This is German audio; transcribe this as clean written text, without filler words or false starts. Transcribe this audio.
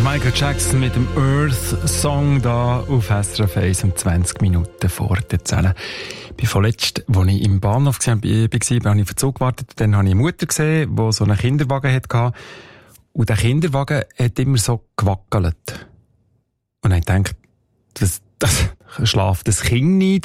Michael Jackson mit dem Earth-Song da auf SRF 1 um 20 Minuten vor der 10. Ich vorletzt, als ich im Bahnhof war, habe ich auf den Zug gewartet. Dann habe ich eine Mutter gesehen, die so einen Kinderwagen hatte. Und der Kinderwagen hat immer so gewackelt. Und dann habe ich gedacht, das schlaft das Kind nicht